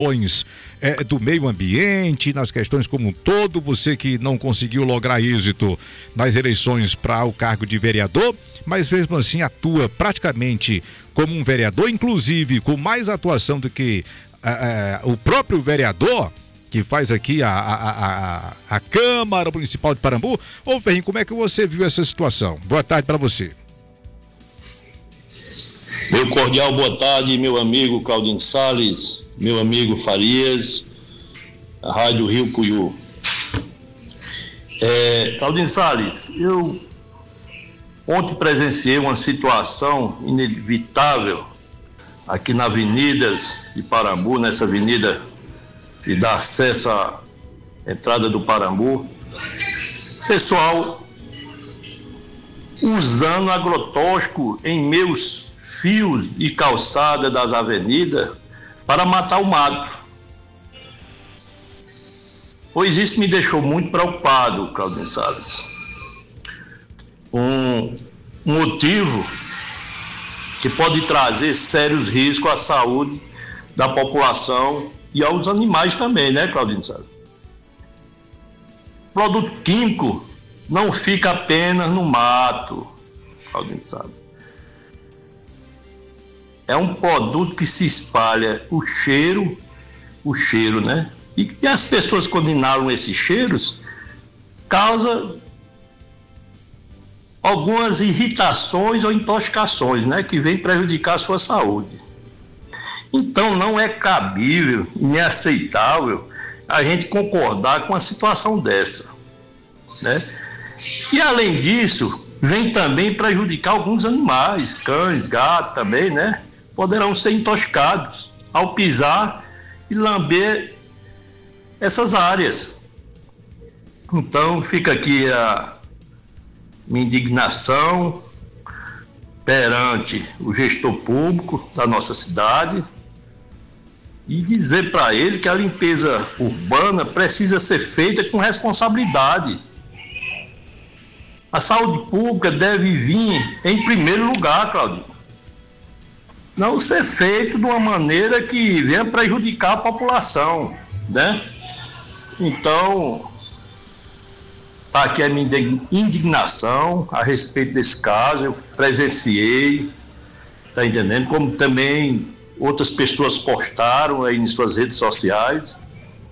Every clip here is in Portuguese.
do meio ambiente, nas questões como um todo, você que não conseguiu lograr êxito nas eleições para o cargo de vereador, mas mesmo assim atua praticamente como um vereador, inclusive com mais atuação do que o próprio vereador, que faz aqui a Câmara Municipal de Parambu. Ô Ferrinho, como é que você viu essa situação? Boa tarde para você. Meu cordial boa tarde, meu amigo Claudinho Salles, meu amigo Farias, a Rádio Rio Puyú. Claudinho Salles, eu ontem presenciei uma situação inevitável aqui na Avenida de Parambu, nessa avenida que dá acesso à entrada do Parambu. Pessoal usando agrotóxico em meus fios e calçada das avenidas para matar o mato. Pois isso me deixou muito preocupado, Claudinho Salles. Um motivo que pode trazer sérios riscos à saúde da população e aos animais também, né, Claudinho Salles? Produto químico não fica apenas no mato, Claudinho Salles. É um produto que se espalha o cheiro, né? E as pessoas, quando inalam esses cheiros, causa algumas irritações ou intoxicações, né? Que vem prejudicar a sua saúde. Então, não é cabível, nem aceitável a gente concordar com uma situação dessa, né? E, além disso, vem também prejudicar alguns animais, cães, gatos também, né? Poderão ser intoxicados ao pisar e lamber essas áreas. Então fica aqui a minha indignação perante o gestor público da nossa cidade e dizer para ele que a limpeza urbana precisa ser feita com responsabilidade. A saúde pública deve vir em primeiro lugar, Claudinho. Não ser feito de uma maneira que venha prejudicar a população, né? Então, está aqui a minha indignação a respeito desse caso. Eu presenciei, tá entendendo? Como também outras pessoas postaram aí em suas redes sociais.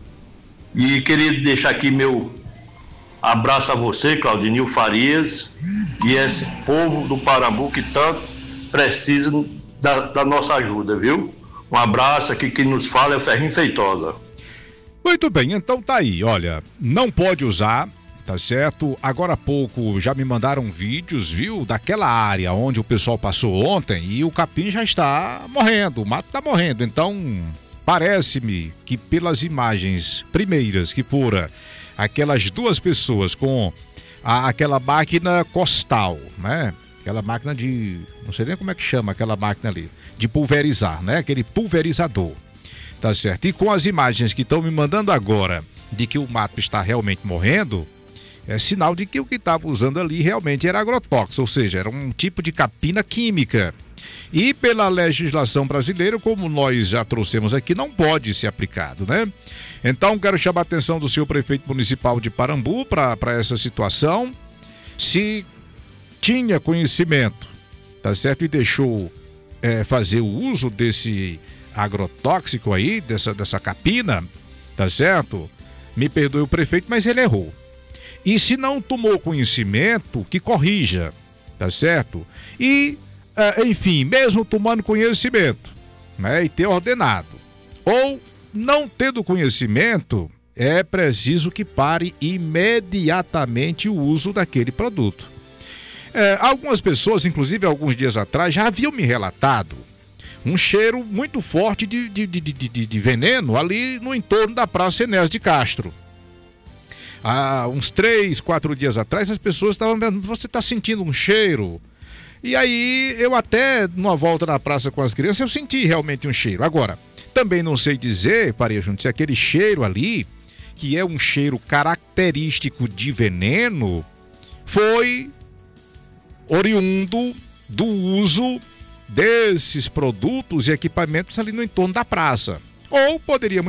E queria deixar aqui meu abraço a você, Claudinho Farias, e esse povo do Parambu que tanto precisa da nossa ajuda, viu? Um abraço. Aqui, quem nos fala é o Ferrinho Feitosa. Muito bem, então tá aí, olha, não pode usar, tá certo? Agora há pouco já me mandaram vídeos, viu, daquela área onde o pessoal passou ontem e o capim já está morrendo, o mato está morrendo. Então, parece-me que pelas imagens primeiras que foram aquelas duas pessoas com aquela máquina costal, né? Aquela máquina de, não sei nem como é que chama aquela máquina ali, de pulverizar, né? Aquele pulverizador, tá certo? E com as imagens que estão me mandando agora de que o mato está realmente morrendo, é sinal de que o que estava usando ali realmente era agrotóxico, ou seja, era um tipo de capina química. E pela legislação brasileira, como nós já trouxemos aqui, não pode ser aplicado, né? Então, quero chamar a atenção do senhor prefeito municipal de Parambu para essa situação. Se tinha conhecimento, tá certo? E deixou fazer o uso desse agrotóxico aí, dessa capina, tá certo? Me perdoe o prefeito, mas ele errou. E se não tomou conhecimento, que corrija, tá certo? E, enfim, mesmo tomando conhecimento, né, e ter ordenado, ou não tendo conhecimento, é preciso que pare imediatamente o uso daquele produto. Algumas pessoas, inclusive alguns dias atrás, já haviam me relatado um cheiro muito forte de veneno ali no entorno da Praça Enéas de Castro. Há uns 3, 4 dias atrás, as pessoas estavam dizendo: você está sentindo um cheiro? E aí, eu até, numa volta na praça com as crianças, eu senti realmente um cheiro. Agora, também não sei dizer, Pareja Júnior, se aquele cheiro ali, que é um cheiro característico de veneno, foi oriundo do uso desses produtos e equipamentos ali no entorno da praça. Ou poderia